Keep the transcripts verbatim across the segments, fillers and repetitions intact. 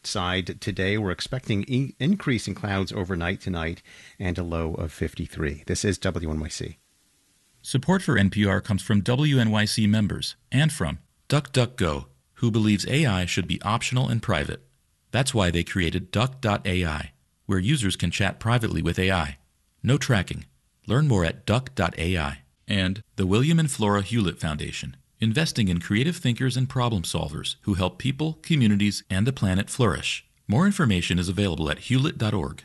outside today. We're expecting e- increase in clouds overnight tonight and a low of fifty-three. This is W N Y C. Support for N P R comes from W N Y C members and from DuckDuckGo, who believes A I should be optional and private. That's why they created Duck dot A I, where users can chat privately with A I. No tracking. Learn more at Duck dot A I. And the William and Flora Hewlett Foundation, investing in creative thinkers and problem solvers who help people, communities, and the planet flourish. More information is available at hewlett dot org.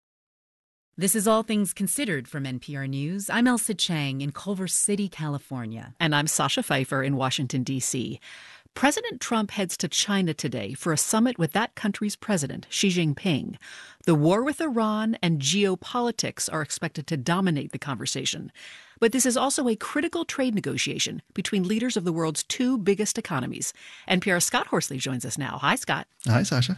This is All Things Considered from N P R News. I'm Elsa Chang in Culver City, California. And I'm Sasha Pfeiffer in Washington, D C President Trump heads to China today for a summit with that country's president, Xi Jinping. The war with Iran and geopolitics are expected to dominate the conversation. But this is also a critical trade negotiation between leaders of the world's two biggest economies. N P R's Scott Horsley joins us now. Hi, Scott. Hi, Sasha.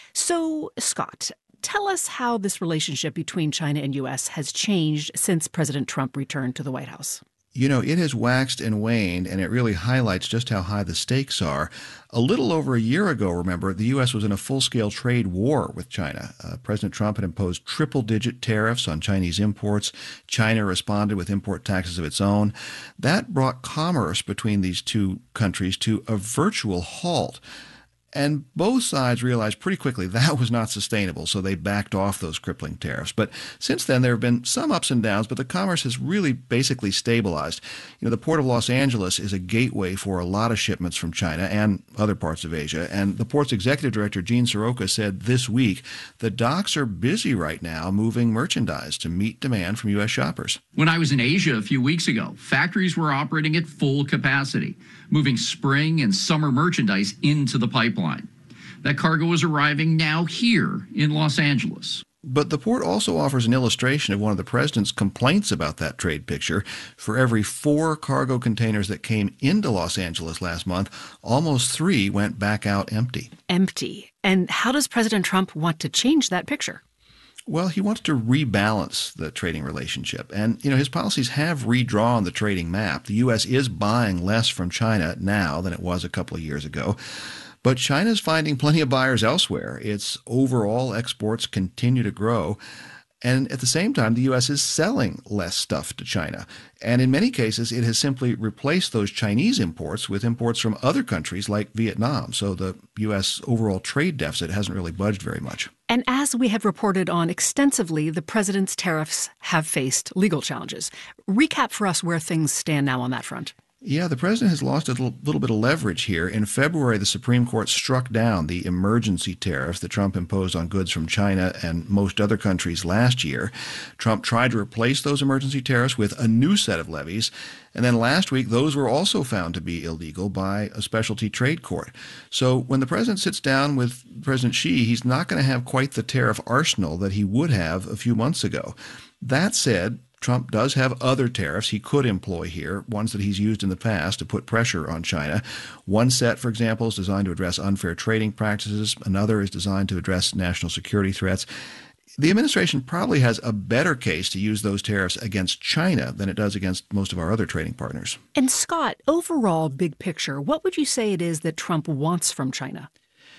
So, Scott, tell us how this relationship between China and U S has changed since President Trump returned to the White House. You know, it has waxed and waned, and it really highlights just how high the stakes are. A little over a year ago, remember, the U S was in a full-scale trade war with China. Uh, President Trump had imposed triple-digit tariffs on Chinese imports. China responded with import taxes of its own. That brought commerce between these two countries to a virtual halt. And both sides realized pretty quickly that was not sustainable, so they backed off those crippling tariffs. But since then, there have been some ups and downs, but the commerce has really basically stabilized. You know, the Port of Los Angeles is a gateway for a lot of shipments from China and other parts of Asia. And the port's executive director, Gene Soroka, said this week the docks are busy right now moving merchandise to meet demand from U S shoppers. When I was in Asia a few weeks ago, factories were operating at full capacity, moving spring and summer merchandise into the pipeline. That cargo is arriving now here in Los Angeles. But the port also offers an illustration of one of the president's complaints about that trade picture. For every four cargo containers that came into Los Angeles last month, almost three went back out empty. Empty. And how does President Trump want to change that picture? Well, he wants to rebalance the trading relationship. And, you know, his policies have redrawn the trading map. The U S is buying less from China now than it was a couple of years ago. But China's finding plenty of buyers elsewhere. Its overall exports continue to grow. And at the same time, the U S is selling less stuff to China. And in many cases, it has simply replaced those Chinese imports with imports from other countries like Vietnam. So the U S overall trade deficit hasn't really budged very much. And as we have reported on extensively, the president's tariffs have faced legal challenges. Recap for us where things stand now on that front. Yeah, the president has lost a little, little bit of leverage here. In February, the Supreme Court struck down the emergency tariffs that Trump imposed on goods from China and most other countries last year. Trump tried to replace those emergency tariffs with a new set of levies. And then last week, those were also found to be illegal by a specialty trade court. So when the president sits down with President Xi, he's not going to have quite the tariff arsenal that he would have a few months ago. That said, Trump does have other tariffs he could employ here, ones that he's used in the past to put pressure on China. One set, for example, is designed to address unfair trading practices. Another is designed to address national security threats. The administration probably has a better case to use those tariffs against China than it does against most of our other trading partners. And Scott, overall, big picture, what would you say it is that Trump wants from China?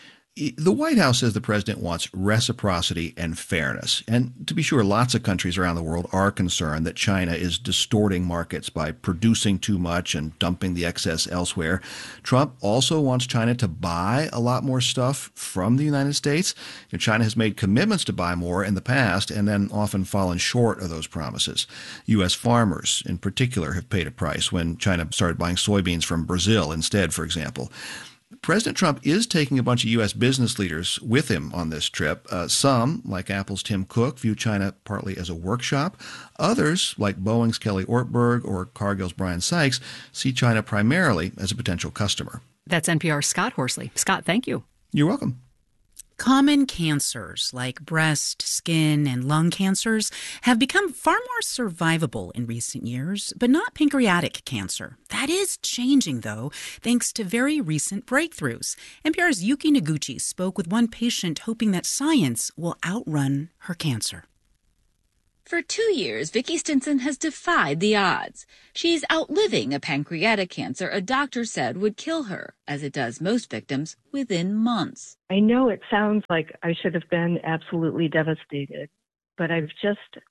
The White House says the president wants reciprocity and fairness. And to be sure, lots of countries around the world are concerned that China is distorting markets by producing too much and dumping the excess elsewhere. Trump also wants China to buy a lot more stuff from the United States. You know, China has made commitments to buy more in the past and then often fallen short of those promises. U S farmers, in particular, have paid a price when China started buying soybeans from Brazil instead, for example. President Trump is taking a bunch of U S business leaders with him on this trip. Uh, some, like Apple's Tim Cook, view China partly as a workshop. Others, like Boeing's Kelly Ortberg or Cargill's Brian Sykes, see China primarily as a potential customer. That's N P R's Scott Horsley. Scott, thank you. You're welcome. Common cancers like breast, skin, and lung cancers have become far more survivable in recent years, but not pancreatic cancer. That is changing, though, thanks to very recent breakthroughs. N P R's Yuki Noguchi spoke with one patient hoping that science will outrun her cancer. For two years, Vicki Stinson has defied the odds. She's outliving a pancreatic cancer a doctor said would kill her, as it does most victims, within months. I know it sounds like I should have been absolutely devastated, but I've just,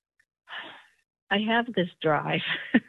I have this drive,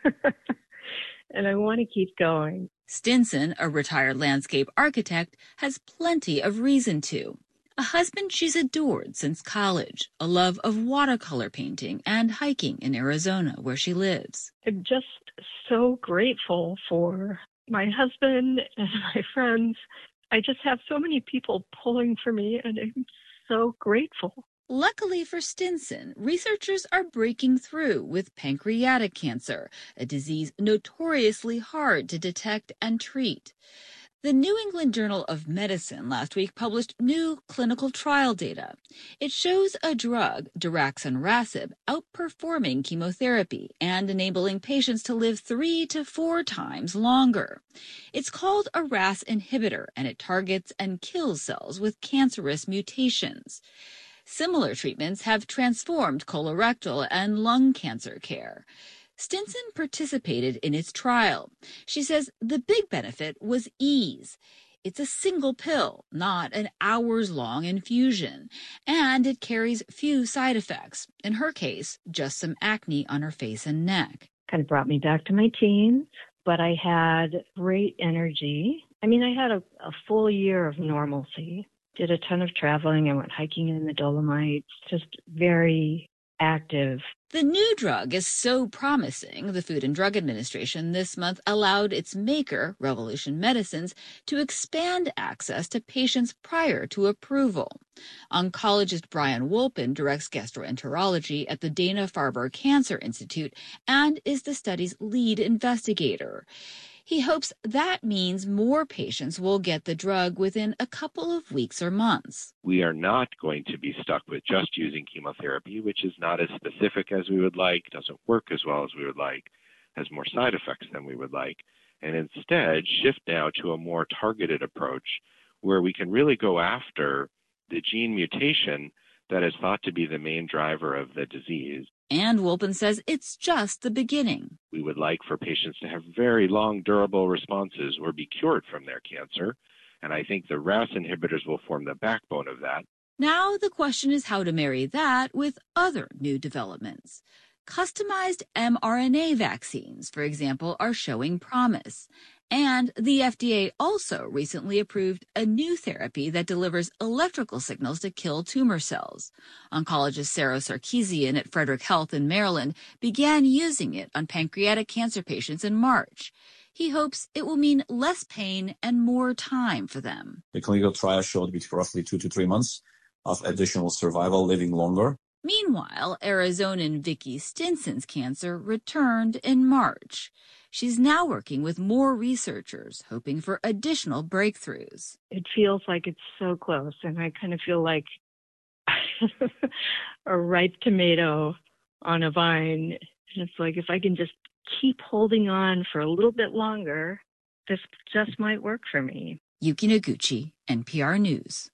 and I want to keep going. Stinson, a retired landscape architect, has plenty of reason to. A husband she's adored since college, a love of watercolor painting and hiking in Arizona, where she lives. I'm just so grateful for my husband and my friends. I just have so many people pulling for me, and I'm so grateful. Luckily for Stinson, researchers are breaking through with pancreatic cancer, a disease notoriously hard to detect and treat. The New England Journal of Medicine last week published new clinical trial data. It shows a drug, daraxonrasib, outperforming chemotherapy and enabling patients to live three to four times longer. It's called a R A S inhibitor, and it targets and kills cells with cancerous mutations. Similar treatments have transformed colorectal and lung cancer care. Stinson participated in its trial. She says the big benefit was ease. It's a single pill, not an hours-long infusion, and it carries few side effects. In her case, just some acne on her face and neck. Kind of brought me back to my teens, but I had great energy. I mean, I had a, a full year of normalcy. Did a ton of traveling. I went hiking in the Dolomites, just very active. The new drug is so promising, the Food and Drug Administration this month allowed its maker, Revolution Medicines, to expand access to patients prior to approval. Oncologist Brian Wolpin directs gastroenterology at the Dana-Farber Cancer Institute and is the study's lead investigator. He hopes that means more patients will get the drug within a couple of weeks or months. We are not going to be stuck with just using chemotherapy, which is not as specific as we would like, doesn't work as well as we would like, has more side effects than we would like, and instead shift now to a more targeted approach where we can really go after the gene mutation that is thought to be the main driver of the disease. And Wolpin says it's just the beginning. We would like for patients to have very long, durable responses or be cured from their cancer. And I think the R A S inhibitors will form the backbone of that. Now the question is how to marry that with other new developments. Customized mRNA vaccines, for example, are showing promise. And the F D A also recently approved a new therapy that delivers electrical signals to kill tumor cells. Oncologist Sarah Sarkeesian at Frederick Health in Maryland began using it on pancreatic cancer patients in March. He hopes it will mean less pain and more time for them. The clinical trial showed between roughly two to three months of additional survival, living longer. Meanwhile, Arizonan Vicki Stinson's cancer returned in March. She's now working with more researchers, hoping for additional breakthroughs. It feels like it's so close, and I kind of feel like a ripe tomato on a vine. And it's like if I can just keep holding on for a little bit longer, this just might work for me. Yuki Noguchi, N P R News.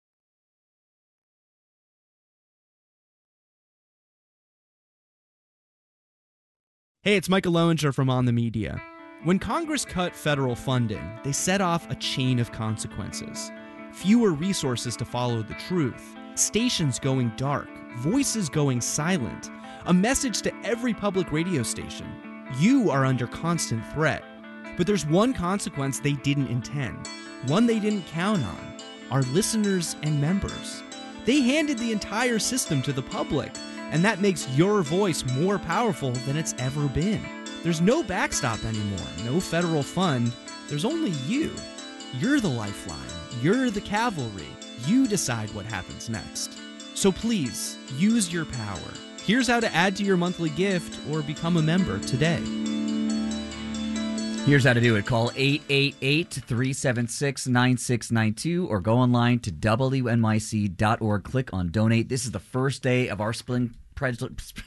Hey, it's Michael Lowinger from On the Media. When Congress cut federal funding, they set off a chain of consequences. Fewer resources to follow the truth, stations going dark, voices going silent, a message to every public radio station. You are under constant threat. But there's one consequence they didn't intend, one they didn't count on: our listeners and members. They handed the entire system to the public, and that makes your voice more powerful than it's ever been. There's no backstop anymore, no federal fund. There's only you. You're the lifeline. You're the cavalry. You decide what happens next. So please, use your power. Here's how to add to your monthly gift or become a member today. Here's how to do it. Call eight eight eight, three seven six, nine six nine two or go online to W N Y C dot org. Click on donate. This is the first day of our spring pledge.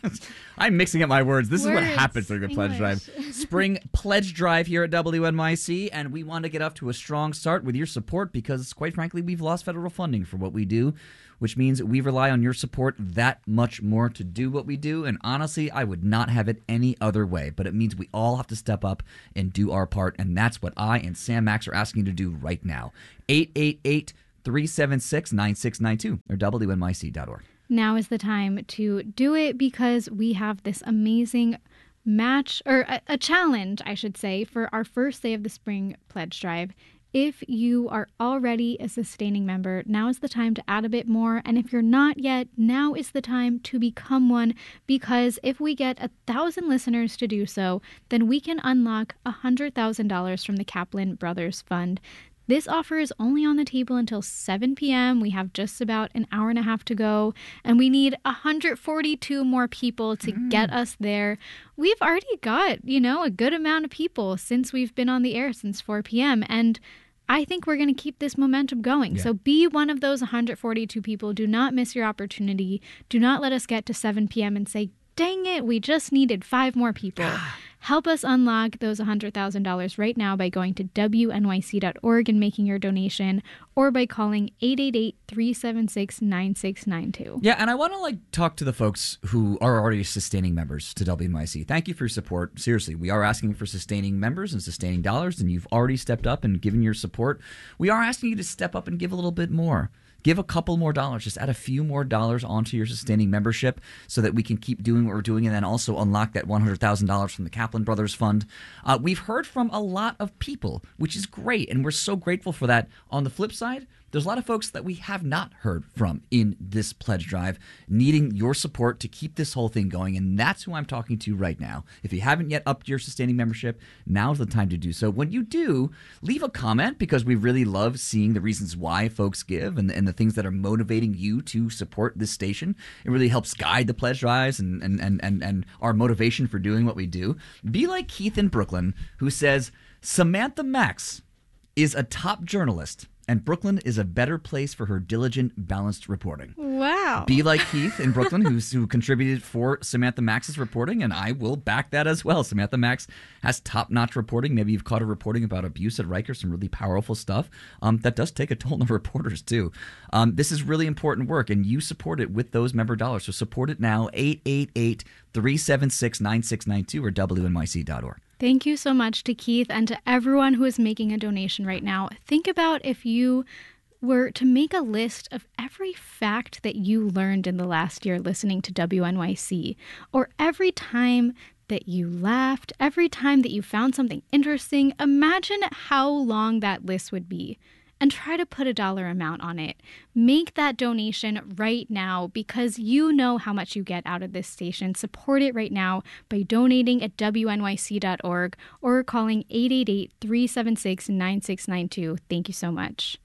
I'm mixing up my words. This Words, is what happens during the pledge English. drive. Spring pledge drive here at W N Y C, and we want to get off to a strong start with your support because, quite frankly, we've lost federal funding for what we do, which means we rely on your support that much more to do what we do. And honestly, I would not have it any other way. But it means we all have to step up and do our part, and that's what I and Sam Max are asking you to do right now. eight eight eight, three seven six, nine six nine two or W N Y C dot org. Now is the time to do it because we have this amazing match, or a, a challenge, I should say, for our first day of the Spring Pledge Drive. If you are already a sustaining member, now is the time to add a bit more. And if you're not yet, now is the time to become one, because if we get a thousand listeners to do so, then we can unlock one hundred thousand dollars from the Kaplan Brothers Fund. This offer is only on the table until seven p.m. We have just about an hour and a half to go, and we need one hundred forty-two more people to mm. get us there. We've already got, you know, a good amount of people since we've been on the air since four p.m., and I think we're going to keep this momentum going. Yeah. So be one of those one hundred forty-two people. Do not miss your opportunity. Do not let us get to seven p.m. and say, dang it, we just needed five more people. Help us unlock those one hundred thousand dollars right now by going to W N Y C dot org and making your donation, or by calling eight eight eight, three seven six, nine six nine two. Yeah, and I want to like talk to the folks who are already sustaining members to W N Y C. Thank you for your support. Seriously, we are asking for sustaining members and sustaining dollars, and you've already stepped up and given your support. We are asking you to step up and give a little bit more. Give a couple more dollars. Just add a few more dollars onto your sustaining membership so that we can keep doing what we're doing, and then also unlock that one hundred thousand dollars from the Kaplan Brothers Fund. Uh, we've heard from a lot of people, which is great, and we're so grateful for that. On the flip side, there's a lot of folks that we have not heard from in this pledge drive needing your support to keep this whole thing going, and that's who I'm talking to right now. If you haven't yet upped your sustaining membership, now's the time to do so. When you do, leave a comment, because we really love seeing the reasons why folks give and, and the things that are motivating you to support this station. It really helps guide the pledge drives and, and, and, and, and our motivation for doing what we do. Be like Keith in Brooklyn, who says, Samantha Max is a top journalist, and Brooklyn is a better place for her diligent, balanced reporting. Wow. Be like Keith in Brooklyn, who's, who contributed for Samantha Max's reporting, and I will back that as well. Samantha Max has top-notch reporting. Maybe you've caught her reporting about abuse at Rikers, some really powerful stuff. Um, that does take a toll on the reporters, too. Um, this is really important work, and you support it with those member dollars. So support it now, eight eight eight, three seven six, nine six nine two or W N Y C dot org. Thank you so much to Keith and to everyone who is making a donation right now. Think about if you were to make a list of every fact that you learned in the last year listening to W N Y C, or every time that you laughed, every time that you found something interesting. Imagine how long that list would be. And try to put a dollar amount on it. Make that donation right now, because you know how much you get out of this station. Support it right now by donating at W N Y C dot org or calling eight eight eight, three seven six, nine six nine two. Thank you so much.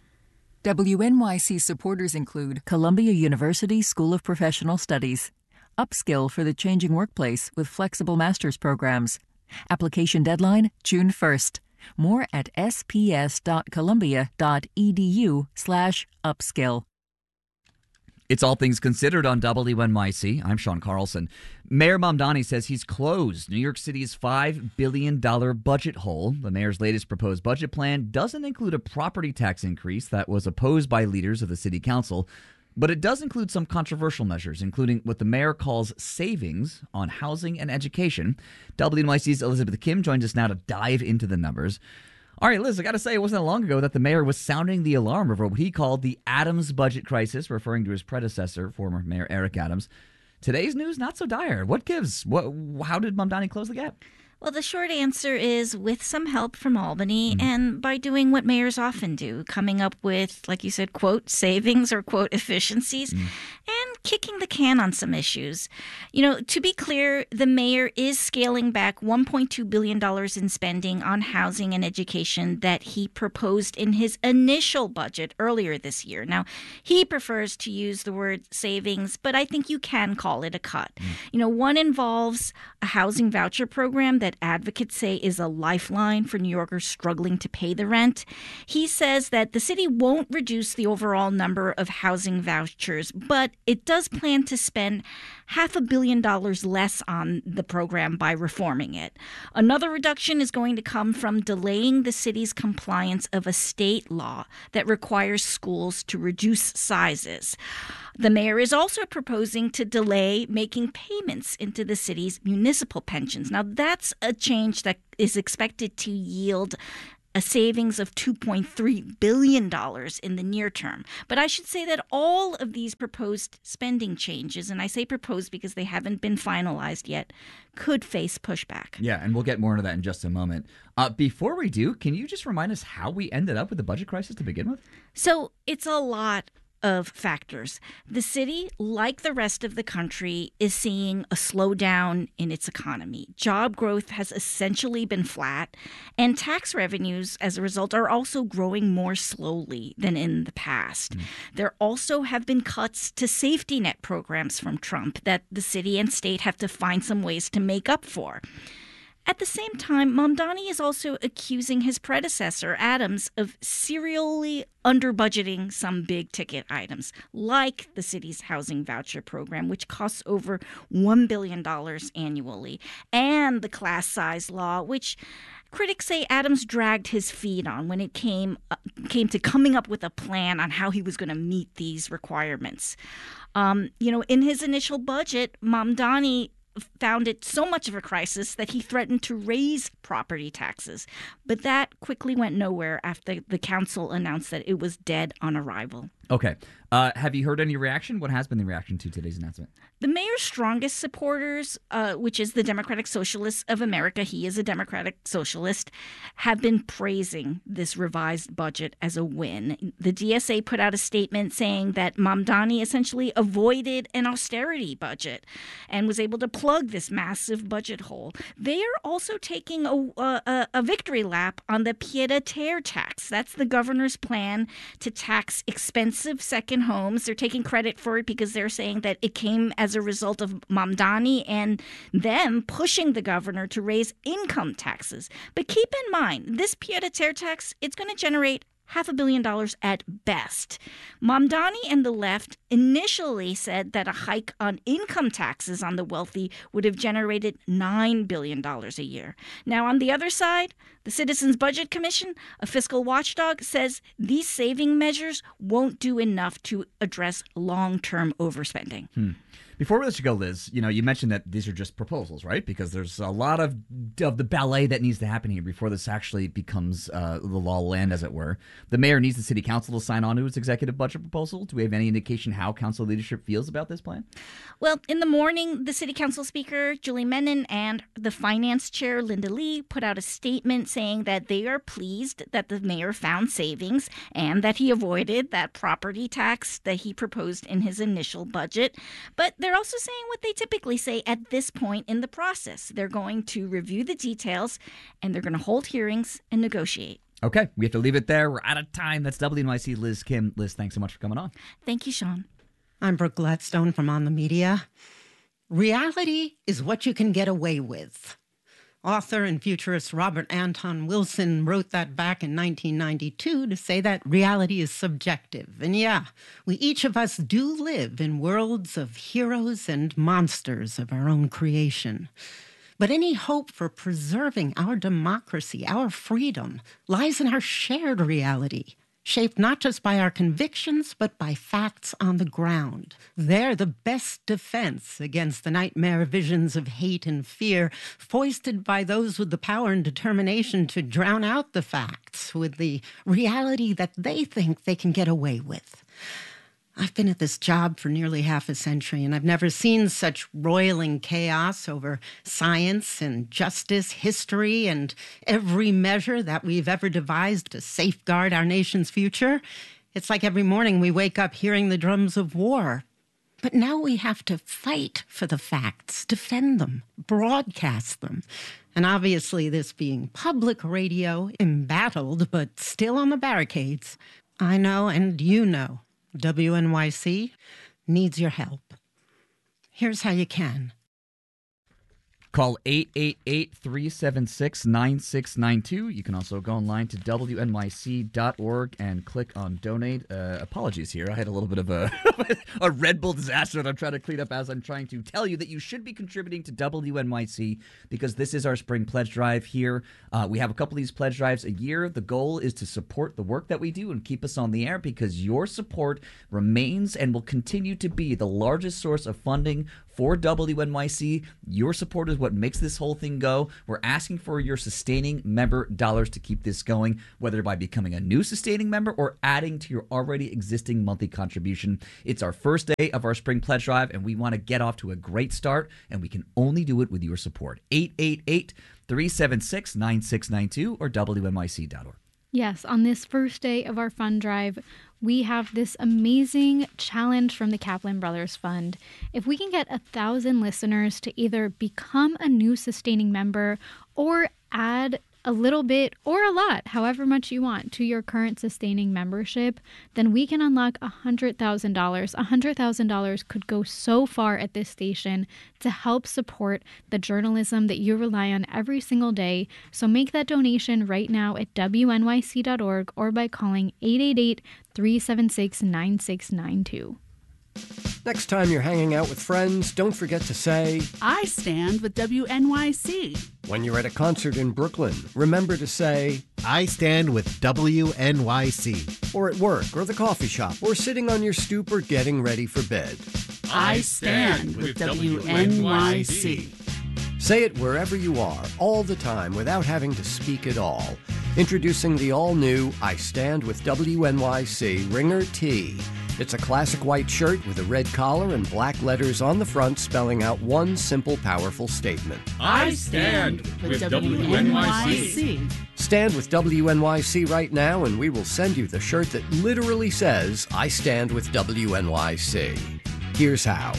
W N Y C supporters include Columbia University School of Professional Studies, Upskill for the Changing Workplace with flexible master's programs. Application deadline June first. More at sps.columbia.edu slash upskill. It's All Things Considered on W N Y C. I'm Sean Carlson. Mayor Mamdani says he's closed New York City's five billion dollars budget hole. The mayor's latest proposed budget plan doesn't include a property tax increase that was opposed by leaders of the city council, but it does include some controversial measures, including what the mayor calls savings on housing and education. W N Y C's Elizabeth Kim joins us now to dive into the numbers. All right, Liz, I got to say, it wasn't that long ago that the mayor was sounding the alarm over what he called the Adams budget crisis, referring to his predecessor, former Mayor Eric Adams. Today's news, not so dire. What gives? What? How did Mamdani close the gap? Well, the short answer is with some help from Albany, Mm-hmm. and by doing what mayors often do, coming up with, like you said, quote, savings or quote, efficiencies, Mm. and kicking the can on some issues. You know, to be clear, the mayor is scaling back one point two billion dollars in spending on housing and education that he proposed in his initial budget earlier this year. Now, he prefers to use the word savings, but I think you can call it a cut. Mm. You know, one involves a housing voucher program that advocates say is a lifeline for New Yorkers struggling to pay the rent. He says that the city won't reduce the overall number of housing vouchers, but it does plan to spend half a billion dollars less on the program by reforming it. Another reduction is going to come from delaying the city's compliance of a state law that requires schools to reduce sizes. The mayor is also proposing to delay making payments into the city's municipal pensions. Now, that's a change that is expected to yield a savings of two point three billion dollars in the near term. But I should say that all of these proposed spending changes, and I say proposed because they haven't been finalized yet, could face pushback. Yeah, and we'll get more into that in just a moment. Uh, before we do, can you just remind us how we ended up with the budget crisis to begin with? So it's a lot of factors. The city, like the rest of the country, is seeing a slowdown in its economy. Job growth has essentially been flat, and tax revenues, as a result, are also growing more slowly than in the past. Mm. There also have been cuts to safety net programs from Trump that the city and state have to find some ways to make up for. At the same time, Mamdani is also accusing his predecessor, Adams, of serially under-budgeting some big-ticket items, like the city's housing voucher program, which costs over one billion dollars annually, and the class size law, which critics say Adams dragged his feet on when it came, uh, came to coming up with a plan on how he was going to meet these requirements. Um, you know, in his initial budget, Mamdani found it so much of a crisis that he threatened to raise property taxes. But that quickly went nowhere after the council announced that it was dead on arrival. Okay. Uh, have you heard any reaction? What has been the reaction to today's announcement? The mayor's strongest supporters, uh, which is the Democratic Socialists of America, he is a Democratic Socialist, have been praising this revised budget as a win. The D S A put out a statement saying that Mamdani essentially avoided an austerity budget and was able to plug this massive budget hole. They are also taking a, a, a victory lap on the pied-à-terre tax. That's the governor's plan to tax expensive second homes. They're taking credit for it because they're saying that it came as a result of Mamdani and them pushing the governor to raise income taxes. But keep in mind, this pied-à-terre tax, it's going to generate half a billion dollars at best. Mamdani and the left initially said that a hike on income taxes on the wealthy would have generated nine billion dollars a year. Now, on the other side, the Citizens Budget Commission, a fiscal watchdog, says these saving measures won't do enough to address long-term overspending. Hmm. Before we let you go, Liz, you know, you mentioned that these are just proposals, right? Because there's a lot of of the ballet that needs to happen here before this actually becomes uh, the law of land, as it were. The mayor needs the city council to sign on to its executive budget proposal. Do we have any indication how council leadership feels about this plan? Well, in the morning, the city council speaker, Julie Menon, and the finance chair, Linda Lee, put out a statement saying that they are pleased that the mayor found savings and that he avoided that property tax that he proposed in his initial budget. But they're also saying what they typically say at this point in the process. They're going to review the details, and they're going to hold hearings and negotiate. Okay, we have to leave it there. We're out of time. That's W N Y C Liz Kim. Liz, thanks so much for coming on. Thank you, Sean. I'm Brooke Gladstone from On the Media. Reality is what you can get away with. Author and futurist Robert Anton Wilson wrote that back in nineteen ninety-two to say that reality is subjective. And yeah, we each of us do live in worlds of heroes and monsters of our own creation. But any hope for preserving our democracy, our freedom, lies in our shared reality, shaped not just by our convictions, but by facts on the ground. They're the best defense against the nightmare visions of hate and fear foisted by those with the power and determination to drown out the facts with the reality that they think they can get away with. I've been at this job for nearly half a century, and I've never seen such roiling chaos over science and justice, history, and every measure that we've ever devised to safeguard our nation's future. It's like every morning we wake up hearing the drums of war. But now we have to fight for the facts, defend them, broadcast them. And obviously, this being public radio, embattled, but still on the barricades, I know and you know, W N Y C needs your help. Here's how you can. Call eight eight eight, three seven six, nine six nine two. You can also go online to W N Y C dot org and click on donate. Uh, apologies here. I had a little bit of a, a Red Bull disaster that I'm trying to clean up as I'm trying to tell you that you should be contributing to W N Y C because this is our spring pledge drive here. Uh, we have a couple of these pledge drives a year. The goal is to support the work that we do and keep us on the air because your support remains and will continue to be the largest source of funding for W N Y C. Your support is what makes this whole thing go. We're asking for your sustaining member dollars to keep this going, whether by becoming a new sustaining member or adding to your already existing monthly contribution. It's our first day of our spring pledge drive, and we want to get off to a great start, and we can only do it with your support. eight eight eight, three seven six, nine six nine two or W N Y C dot org. Yes, on this first day of our fund drive, we have this amazing challenge from the Kaplan Brothers Fund. If we can get a thousand listeners to either become a new sustaining member or add a little bit or a lot, however much you want, to your current sustaining membership, then we can unlock one hundred thousand dollars. one hundred thousand dollars could go so far at this station to help support the journalism that you rely on every single day. So make that donation right now at W N Y C dot org or by calling eight eight eight, three seven six, nine six nine two. Next time you're hanging out with friends, don't forget to say, I stand with W N Y C. When you're at a concert in Brooklyn, remember to say, I stand with W N Y C. Or at work, or the coffee shop, or sitting on your stoop or getting ready for bed. I stand with W N Y C. Say it wherever you are, all the time, without having to speak at all. Introducing the all-new I Stand with W N Y C Ringer Tee. It's a classic white shirt with a red collar and black letters on the front spelling out one simple, powerful statement. I stand with W N Y C. Stand with W N Y C right now and we will send you the shirt that literally says, I stand with W N Y C. Here's how.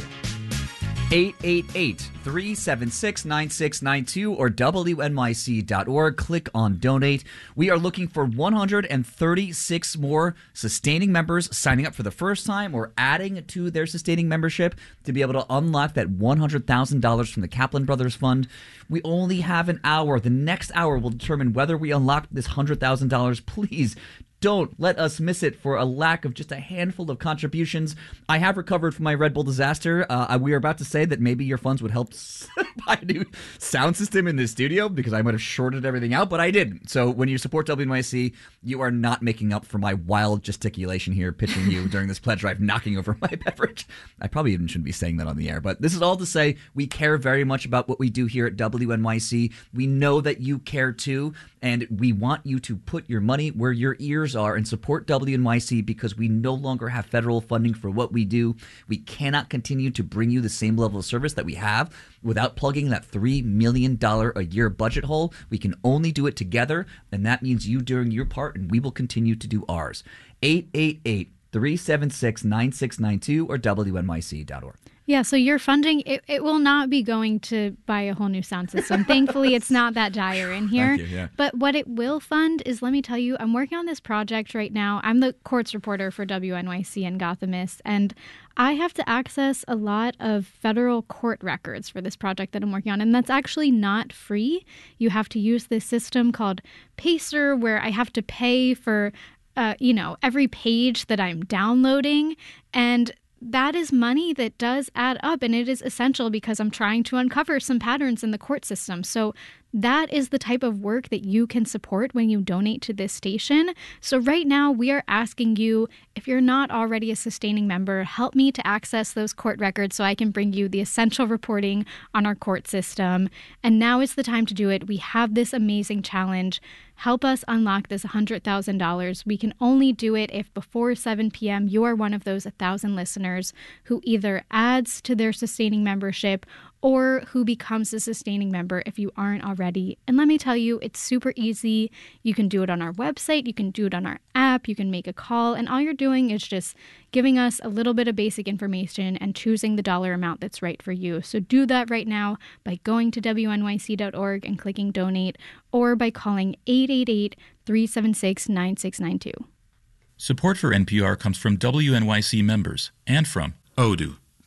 eight eight eight, three seven six, nine six nine two or W N Y C dot org. Click on donate. We are looking for one hundred thirty-six more sustaining members signing up for the first time or adding to their sustaining membership to be able to unlock that one hundred thousand dollars from the Kaplan Brothers Fund. We only have an hour. The next hour will determine whether we unlock this one hundred thousand dollars. Please don't let us miss it for a lack of just a handful of contributions. I have recovered from my Red Bull disaster. Uh, we are about to say that maybe your funds would help buy a new sound system in the studio because I might have shorted everything out, but I didn't. So when you support W N Y C, you are not making up for my wild gesticulation here, pitching you during this pledge drive, knocking over my beverage. I probably even shouldn't be saying that on the air, but this is all to say we care very much about what we do here at W N Y C. We know that you care too, and we want you to put your money where your ears are and support W N Y C because we no longer have federal funding for what we do. We cannot continue to bring you the same level of service that we have without plugging that three million dollars a year budget hole. We can only do it together, and that means you doing your part, and we will continue to do ours. eight eight eight, three seven six, nine six nine two or W N Y C dot org. Yeah, so your funding, it, it will not be going to buy a whole new sound system. Thankfully, it's not that dire in here. Thank you, yeah. But what it will fund is, let me tell you, I'm working on this project right now. I'm the courts reporter for W N Y C and Gothamist, and I have to access a lot of federal court records for this project that I'm working on, and that's actually not free. You have to use this system called Pacer, where I have to pay for, uh, you know, every page that I'm downloading, and that is money that does add up, and it is essential because I'm trying to uncover some patterns in the court system. So that is the type of work that you can support when you donate to this station. So right now we are asking you, if you're not already a sustaining member, help me to access those court records so I can bring you the essential reporting on our court system. And now is the time to do it. We have this amazing challenge. Help us unlock this one hundred thousand dollars. We can only do it if before seven p.m. you are one of those one thousand listeners who either adds to their sustaining membership or who becomes a sustaining member if you aren't already. And let me tell you, it's super easy. You can do it on our website, you can do it on our app, you can make a call, and all you're doing is just giving us a little bit of basic information and choosing the dollar amount that's right for you. So do that right now by going to W N Y C dot org and clicking donate, or by calling eight eight eight, three seven six, nine six nine two. Support for N P R comes from W N Y C members and from Odoo,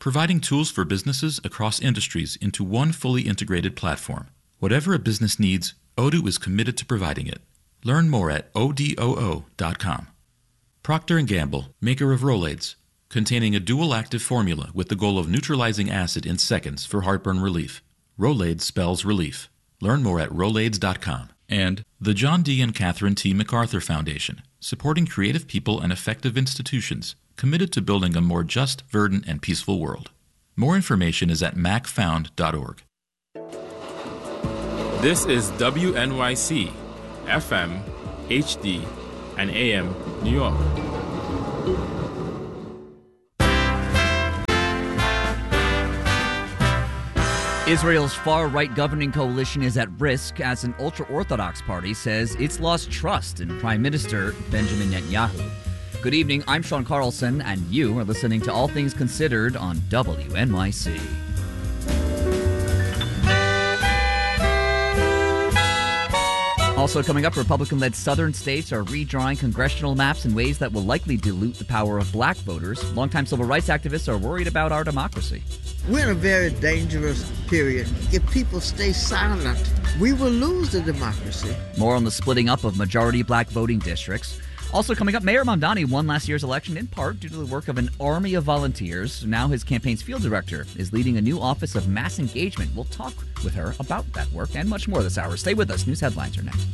providing tools for businesses across industries into one fully integrated platform. Whatever a business needs, Odoo is committed to providing it. Learn more at O D O O dot com. Procter and Gamble, maker of Rolaids, containing a dual-active formula with the goal of neutralizing acid in seconds for heartburn relief. Rolaids spells relief. Learn more at Rolaids dot com. And the John D. and Catherine T. MacArthur Foundation, supporting creative people and effective institutions committed to building a more just, verdant, and peaceful world. More information is at mac found dot org. This is W N Y C, F M, H D, and A M, New York. Israel's far-right governing coalition is at risk as an ultra-Orthodox party says it's lost trust in Prime Minister Benjamin Netanyahu. Good evening, I'm Sean Carlson, and you are listening to All Things Considered on W N Y C. Also coming up, Republican-led southern states are redrawing congressional maps in ways that will likely dilute the power of black voters. Longtime civil rights activists are worried about our democracy. We're in a very dangerous period. If people stay silent, we will lose the democracy. More on the splitting up of majority black voting districts. Also coming up, Mayor Mamdani won last year's election in part due to the work of an army of volunteers. Now his campaign's field director is leading a new office of mass engagement. We'll talk with her about that work and much more this hour. Stay with us. News headlines are next.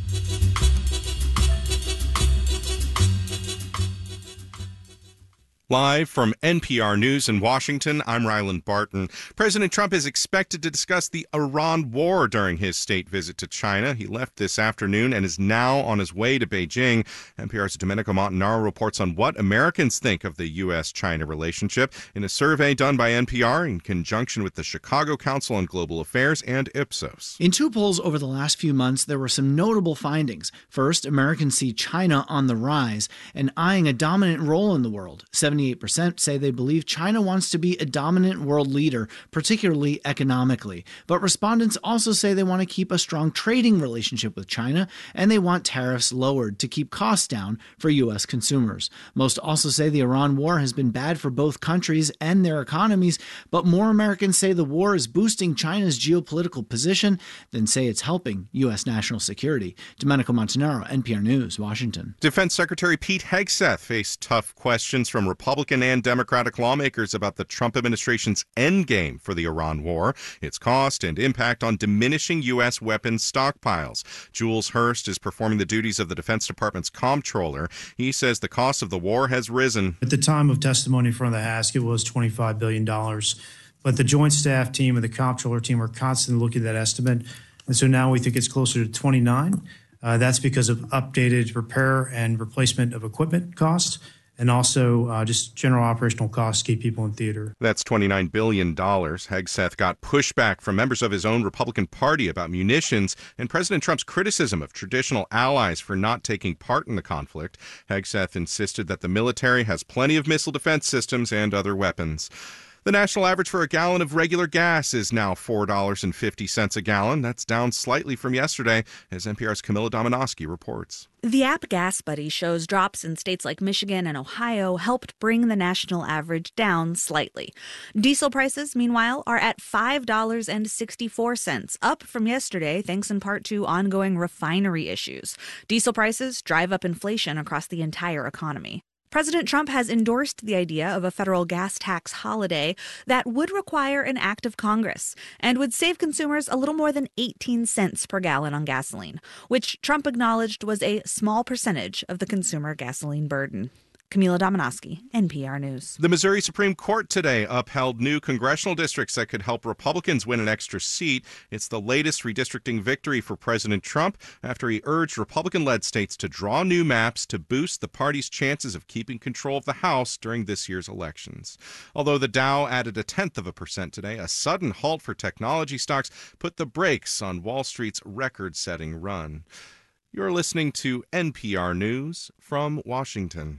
Live from N P R News in Washington, I'm Ryland Barton. President Trump is expected to discuss the Iran war during his state visit to China. He left this afternoon and is now on his way to Beijing. N P R's Domenico Montanaro reports on what Americans think of the U S China relationship in a survey done by N P R in conjunction with the Chicago Council on Global Affairs and Ipsos. In two polls over the last few months, there were some notable findings. First, Americans see China on the rise and eyeing a dominant role in the world. seventy-eight percent say they believe China wants to be a dominant world leader, particularly economically. But respondents also say they want to keep a strong trading relationship with China, and they want tariffs lowered to keep costs down for U S consumers. Most also say the Iran war has been bad for both countries and their economies, but more Americans say the war is boosting China's geopolitical position than say it's helping U S national security. Domenico Montanaro, N P R News, Washington. Defense Secretary Pete Hegseth faced tough questions from Republican and Democratic lawmakers about the Trump administration's endgame for the Iran war, its cost and impact on diminishing U S weapons stockpiles. Jules Hurst is performing the duties of the Defense Department's comptroller. He says the cost of the war has risen. At the time of testimony in front of the House, it was twenty-five billion dollars. But the Joint Staff team and the comptroller team are constantly looking at that estimate. And so now we think it's closer to twenty-nine. Uh, that's because of updated repair and replacement of equipment costs, and also uh, just general operational costs to keep people in theater. That's twenty-nine billion dollars. Hegseth got pushback from members of his own Republican Party about munitions and President Trump's criticism of traditional allies for not taking part in the conflict. Hegseth insisted that the military has plenty of missile defense systems and other weapons. The national average for a gallon of regular gas is now four dollars and fifty cents a gallon. That's down slightly from yesterday, as N P R's Camilla Domonoski reports. The app Gas Buddy shows drops in states like Michigan and Ohio helped bring the national average down slightly. Diesel prices, meanwhile, are at five dollars and sixty-four cents, up from yesterday thanks in part to ongoing refinery issues. Diesel prices drive up inflation across the entire economy. President Trump has endorsed the idea of a federal gas tax holiday that would require an act of Congress and would save consumers a little more than eighteen cents per gallon on gasoline, which Trump acknowledged was a small percentage of the consumer gasoline burden. Camila Domonoski, N P R News. The Missouri Supreme Court today upheld new congressional districts that could help Republicans win an extra seat. It's the latest redistricting victory for President Trump after he urged Republican-led states to draw new maps to boost the party's chances of keeping control of the House during this year's elections. Although the Dow added a tenth of a percent today, a sudden halt for technology stocks put the brakes on Wall Street's record-setting run. You're listening to N P R News from Washington.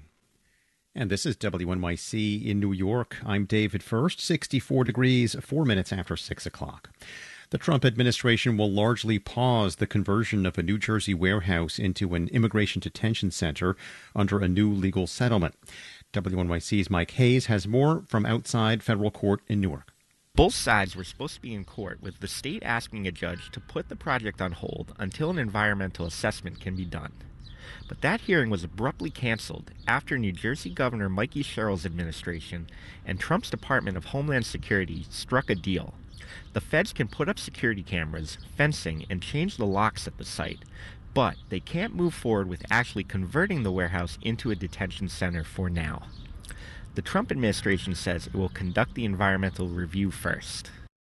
And this is W N Y C in New York. I'm David First, sixty-four degrees, four minutes after six o'clock. The Trump administration will largely pause the conversion of a New Jersey warehouse into an immigration detention center under a new legal settlement. W N Y C's Mike Hayes has more from outside federal court in Newark. Both sides were supposed to be in court, with the state asking a judge to put the project on hold until an environmental assessment can be done. But that hearing was abruptly canceled after New Jersey Governor Mikey Sherrill's administration and Trump's Department of Homeland Security struck a deal. The feds can put up security cameras, fencing, and change the locks at the site, but they can't move forward with actually converting the warehouse into a detention center for now. The Trump administration says it will conduct the environmental review first.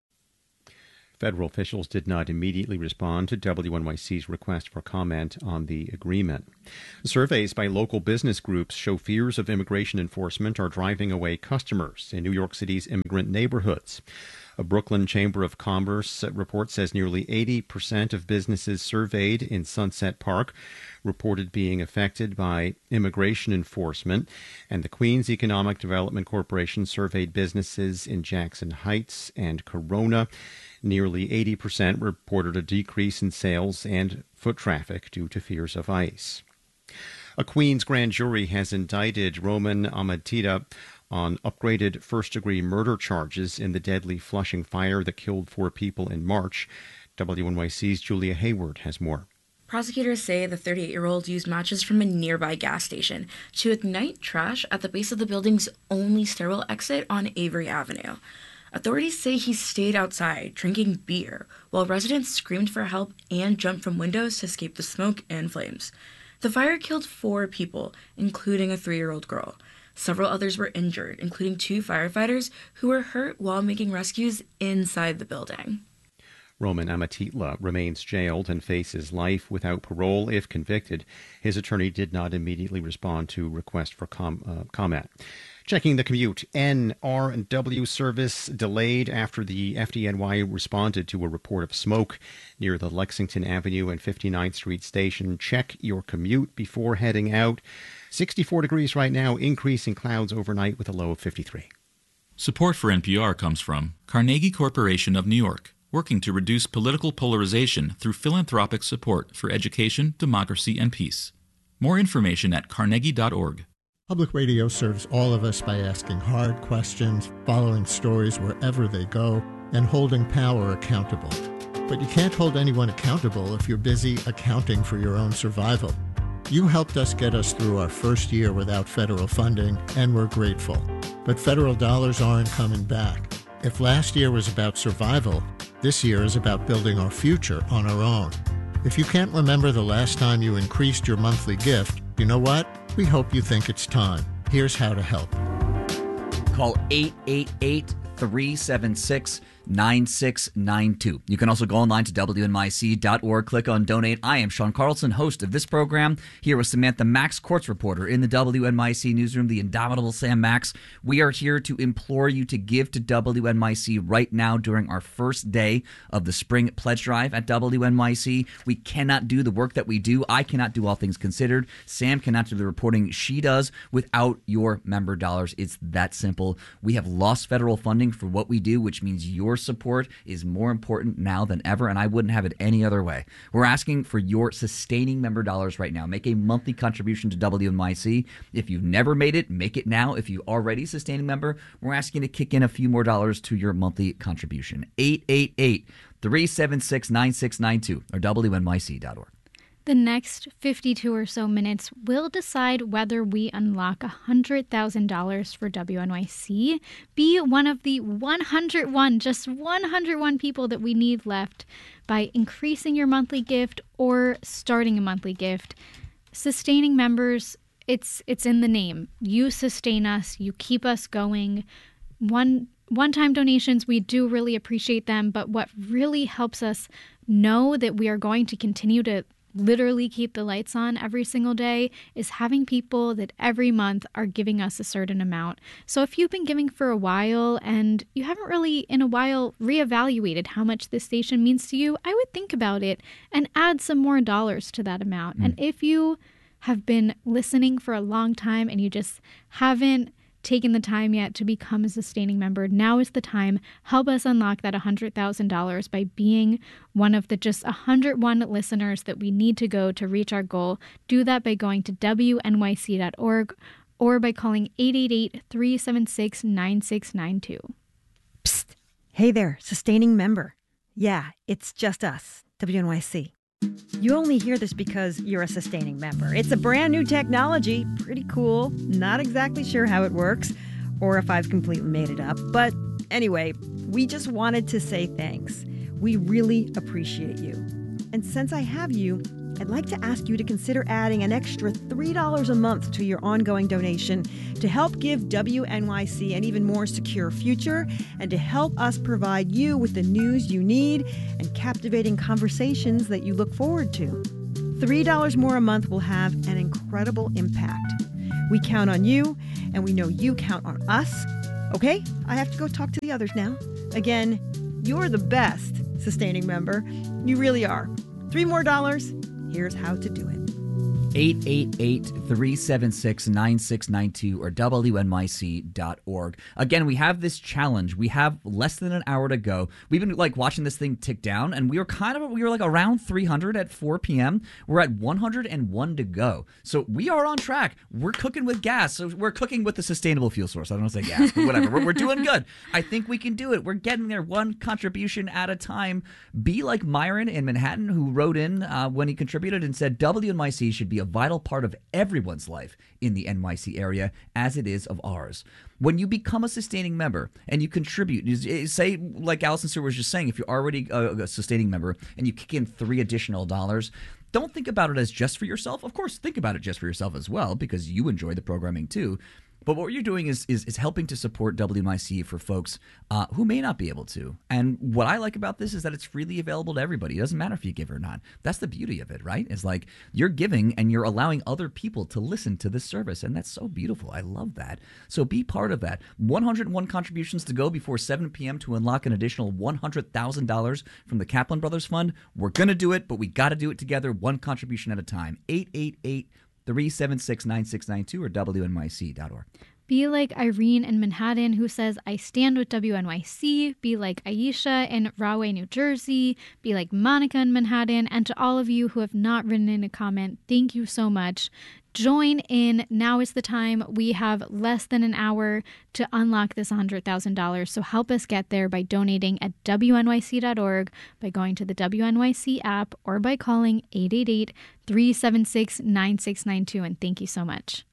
Federal officials did not immediately respond to W N Y C's request for comment on the agreement. Surveys by local business groups show fears of immigration enforcement are driving away customers in New York City's immigrant neighborhoods. A Brooklyn Chamber of Commerce report says nearly eighty percent of businesses surveyed in Sunset Park reported being affected by immigration enforcement, and the Queens Economic Development Corporation surveyed businesses in Jackson Heights and Corona. Nearly eighty percent reported a decrease in sales and foot traffic due to fears of ICE. A Queens grand jury has indicted Roman Amatita on upgraded first-degree murder charges in the deadly Flushing fire that killed four people in March. W N Y C's Julia Hayward has more. Prosecutors say the thirty-eight-year-old used matches from a nearby gas station to ignite trash at the base of the building's only stairwell exit on Avery Avenue. Authorities say he stayed outside drinking beer while residents screamed for help and jumped from windows to escape the smoke and flames. The fire killed four people, including a three-year-old girl. Several others were injured, including two firefighters who were hurt while making rescues inside the building. Roman Amatitla remains jailed and faces life without parole if convicted. His attorney did not immediately respond to request for com- uh, comment. Checking the commute, N, R, and W service delayed after the F D N Y responded to a report of smoke near the Lexington Avenue and fifty-ninth Street station. Check your commute before heading out. sixty-four degrees right now, increasing clouds overnight with a low of fifty-three. Support for N P R comes from Carnegie Corporation of New York, working to reduce political polarization through philanthropic support for education, democracy, and peace. More information at carnegie dot org. Public radio serves all of us by asking hard questions, following stories wherever they go, and holding power accountable. But you can't hold anyone accountable if you're busy accounting for your own survival. You helped us get us through our first year without federal funding, and we're grateful. But federal dollars aren't coming back. If last year was about survival, this year is about building our future on our own. If you can't remember the last time you increased your monthly gift, you know what? We hope you think it's time. Here's how to help. Call eight eight eight, three seven six, nine six nine two. You can also go online to W N Y C dot org, click on Donate. I am Sean Carlson, host of this program, here with Samantha Max, courts reporter in the W N Y C newsroom, the indomitable Sam Max. We are here to implore you to give to W N Y C right now during our first day of the spring pledge drive at W N Y C. We cannot do the work that we do. I cannot do All Things Considered. Sam cannot do the reporting she does without your member dollars. It's that simple. We have lost federal funding for what we do, which means your support is more important now than ever, and I wouldn't have it any other way. We're asking for your sustaining member dollars right now. Make a monthly contribution to W N Y C. If you've never made it, make it now. If you're already a sustaining member, we're asking to kick in a few more dollars to your monthly contribution. eight eight eight, three seven six, nine six nine two or W N Y C dot org. The next fifty-two or so minutes will decide whether we unlock one hundred thousand dollars for W N Y C, be one of the one hundred one, just one hundred one people that we need left by increasing your monthly gift or starting a monthly gift. Sustaining members, it's it's in the name. You sustain us, you keep us going. One One-time donations, we do really appreciate them, but what really helps us know that we are going to continue to literally keep the lights on every single day is having people that every month are giving us a certain amount. So if you've been giving for a while and you haven't really in a while reevaluated how much this station means to you, I would think about it and add some more dollars to that amount. Mm. And if you have been listening for a long time and you just haven't taken the time yet to become a sustaining member, now is the time. Help us unlock that one hundred thousand dollars by being one of the just one hundred one listeners that we need to go to reach our goal. Do that by going to W N Y C dot org or by calling eight eight eight, three seven six, nine six nine two. Psst. Hey there, sustaining member. Yeah, it's just us, W N Y C. You only hear this because you're a sustaining member. It's a brand new technology, pretty cool. Not exactly sure how it works, or if I've completely made it up. But anyway, we just wanted to say thanks. We really appreciate you. And since I have you, I'd like to ask you to consider adding an extra three dollars a month to your ongoing donation to help give W N Y C an even more secure future and to help us provide you with the news you need and captivating conversations that you look forward to. three dollars more a month will have an incredible impact. We count on you, and we know you count on us. Okay, I have to go talk to the others now. Again, you're the best sustaining member. You really are. Three more dollars. Here's how to do it. eight eight eight, three seven six, nine six nine two or W N Y C dot org. Again, we have this challenge. We have less than an hour to go. We've been like watching this thing tick down, and we were kind of, we were like around three hundred at four p.m. We're at one hundred one to go. So we are on track. We're cooking with gas. So we're cooking with a sustainable fuel source. I don't want to say gas, but whatever. we're, we're doing good. I think we can do it. We're getting there one contribution at a time. Be like Myron in Manhattan, who wrote in uh, when he contributed and said W N Y C should be a vital part of everyone's life in the N Y C area as it is of ours. When you become a sustaining member and you contribute, you say, like Allison Stewart was just saying, if you're already a, a sustaining member and you kick in three additional dollars, don't think about it as just for yourself. Of course, think about it just for yourself as well, because you enjoy the programming too. But what you're doing is is, is helping to support W N Y C for folks uh, who may not be able to. And what I like about this is that it's freely available to everybody. It doesn't matter if you give or not. That's the beauty of it, right? It's like you're giving and you're allowing other people to listen to this service. And that's so beautiful. I love that. So be part of that. one hundred one contributions to go before seven p.m. to unlock an additional one hundred thousand dollars from the Kaplan Brothers Fund. We're going to do it, but we got to do it together, one contribution at a time. eight eight eight, three seven six, nine six nine two or W N Y C dot org. Be like Irene in Manhattan, who says, I stand with W N Y C. Be like Aisha in Rahway, New Jersey. Be like Monica in Manhattan. And to all of you who have not written in a comment, thank you so much. Join in. Now is the time. We have less than an hour to unlock this one hundred thousand dollars. So help us get there by donating at W N Y C dot org, by going to the W N Y C app, or by calling eight eight eight, three seven six, nine six nine two. And thank you so much.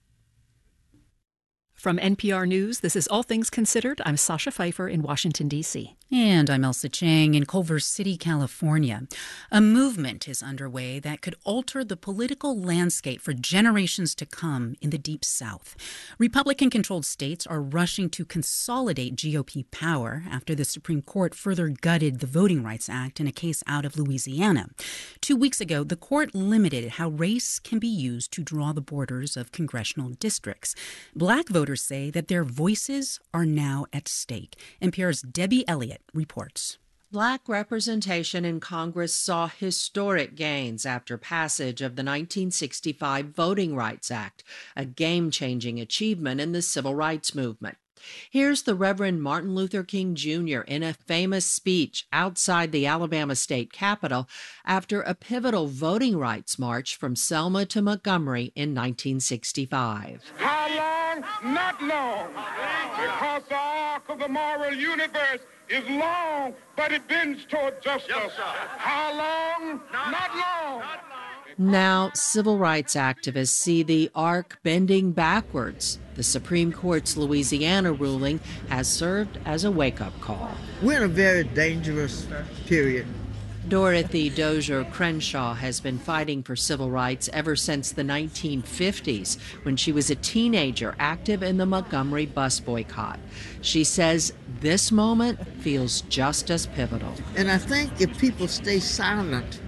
From N P R News, this is All Things Considered. I'm Sasha Pfeiffer in Washington, D C And I'm Elsa Chang in Culver City, California. A movement is underway that could alter the political landscape for generations to come in the Deep South. Republican-controlled states are rushing to consolidate G O P power after the Supreme Court further gutted the Voting Rights Act in a case out of Louisiana. Two weeks ago, the court limited how race can be used to draw the borders of congressional districts. Black voters say that their voices are now at stake. N P R's Debbie Elliott reports. Black representation in Congress saw historic gains after passage of the nineteen sixty-five Voting Rights Act, a game-changing achievement in the civil rights movement. Here's the Reverend Martin Luther King Junior in a famous speech outside the Alabama state capitol after a pivotal voting rights march from Selma to Montgomery in nineteen sixty-five. How long? Not long. Because the arc of the moral universe is long, but it bends toward justice. Yes, how long? Not, Not long. Not Now, civil rights activists see the arc bending backwards. The Supreme Court's Louisiana ruling has served as a wake-up call. We're in a very dangerous period. Dorothy Dozier Crenshaw has been fighting for civil rights ever since the nineteen fifties, when she was a teenager active in the Montgomery bus boycott. She says this moment feels just as pivotal. And I think if people stay silent,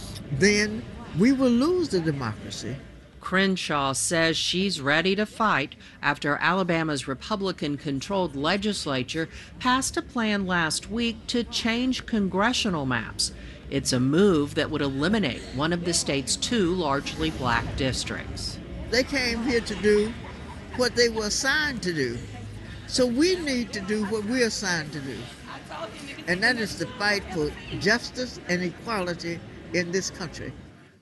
then we will lose the democracy. Crenshaw says she's ready to fight after Alabama's Republican-controlled legislature passed a plan last week to change congressional maps. It's a move that would eliminate one of the state's two largely black districts. They came here to do what they were assigned to do. So we need to do what we're assigned to do. And that is to fight for justice and equality in this country.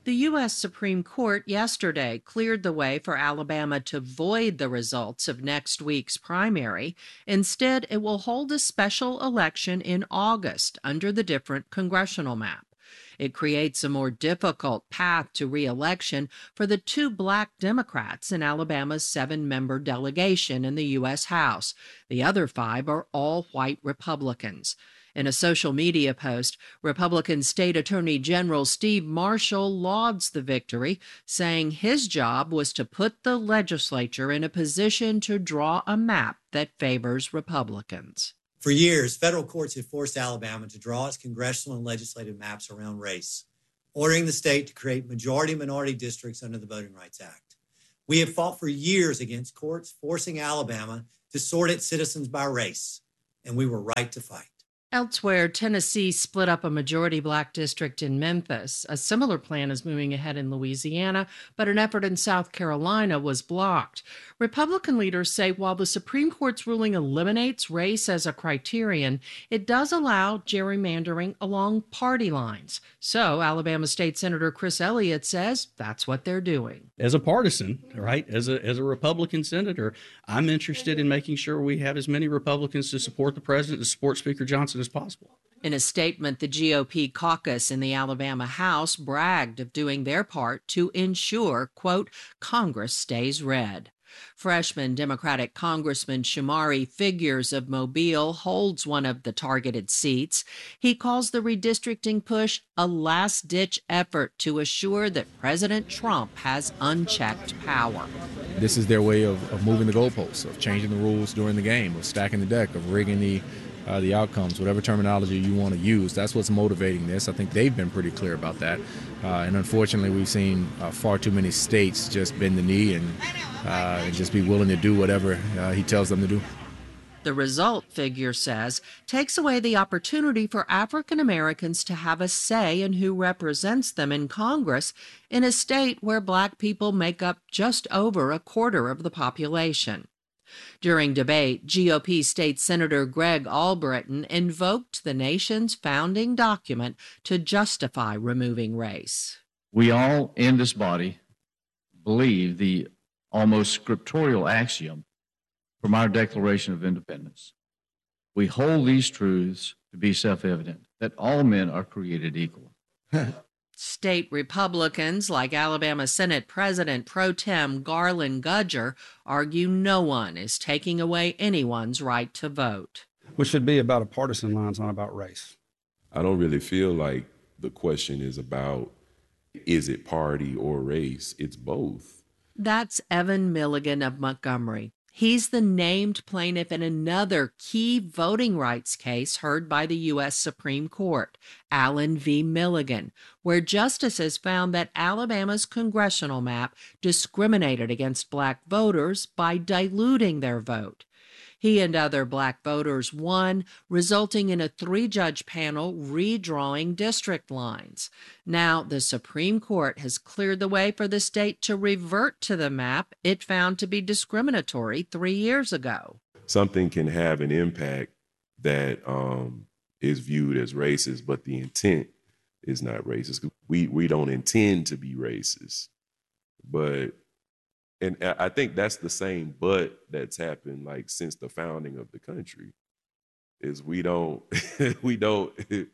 The U S Supreme Court yesterday cleared the way for Alabama to void the results of next week's primary. Instead, it will hold a special election in August under the different congressional map. It creates a more difficult path to re-election for the two black Democrats in Alabama's seven-member delegation in the U S House. The other five are all white Republicans. In a social media post, Republican State Attorney General Steve Marshall lauds the victory, saying his job was to put the legislature in a position to draw a map that favors Republicans. For years, federal courts have forced Alabama to draw its congressional and legislative maps around race, ordering the state to create majority-minority districts under the Voting Rights Act. We have fought for years against courts forcing Alabama to sort its citizens by race, and we were right to fight. Elsewhere, Tennessee split up a majority black district in Memphis. A similar plan is moving ahead in Louisiana, but an effort in South Carolina was blocked. Republican leaders say while the Supreme Court's ruling eliminates race as a criterion, it does allow gerrymandering along party lines. So Alabama State Senator Chris Elliott says that's what they're doing. As a partisan, right, as a, as a Republican senator, I'm interested in making sure we have as many Republicans to support the president, to support Speaker Johnson as possible. In a statement, the G O P caucus in the Alabama House bragged of doing their part to ensure, quote, Congress stays red. Freshman Democratic Congressman Shamari Figures of Mobile holds one of the targeted seats. He calls the redistricting push a last-ditch effort to assure that President Trump has unchecked power. This is their way of, of moving the goalposts, of changing the rules during the game, of stacking the deck, of rigging the Uh, the outcomes, whatever terminology you want to use. That's what's motivating this. I think they've been pretty clear about that. Uh, and unfortunately, we've seen uh, far too many states just bend the knee and, uh, and just be willing to do whatever uh, he tells them to do. The result, Figure says, takes away the opportunity for African Americans to have a say in who represents them in Congress in a state where black people make up just over a quarter of the population. During debate, G O P State Senator Greg Albritton invoked the nation's founding document to justify removing race. We all in this body believe the almost scriptural axiom from our Declaration of Independence. We hold these truths to be self-evident, that all men are created equal. State Republicans, like Alabama Senate President Pro Tem Garland Gudger, argue no one is taking away anyone's right to vote. Which should be about a partisan line, not about race. I don't really feel like the question is about, is it party or race? It's both. That's Evan Milligan of Montgomery. He's the named plaintiff in another key voting rights case heard by the U S Supreme Court, Allen v. Milligan, where justices found that Alabama's congressional map discriminated against black voters by diluting their vote. He and other black voters won, resulting in a three-judge panel redrawing district lines. Now, the Supreme Court has cleared the way for the state to revert to the map it found to be discriminatory three years ago. Something can have an impact that um, is viewed as racist, but the intent is not racist. We, we don't intend to be racist, but And I think that's the same but that's happened like since the founding of the country is we don't, we don't,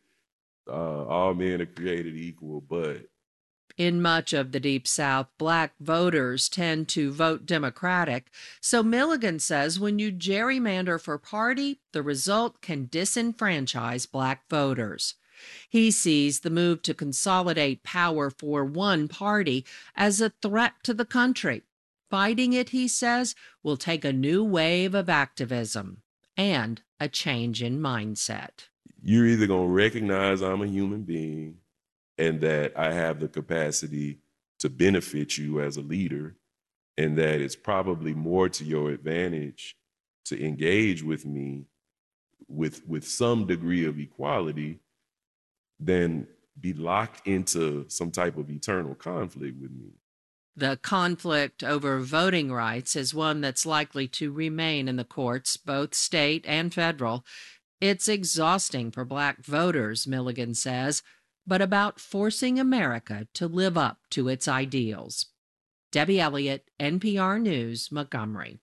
uh, all men are created equal, but. In much of the Deep South, black voters tend to vote Democratic. So Milligan says when you gerrymander for party, the result can disenfranchise black voters. He sees the move to consolidate power for one party as a threat to the country. Fighting it, he says, will take a new wave of activism and a change in mindset. You're either going to recognize I'm a human being and that I have the capacity to benefit you as a leader, and that it's probably more to your advantage to engage with me with, with some degree of equality than be locked into some type of eternal conflict with me. The conflict over voting rights is one that's likely to remain in the courts, both state and federal. It's exhausting for black voters, Milligan says, but about forcing America to live up to its ideals. Debbie Elliott, N P R News, Montgomery.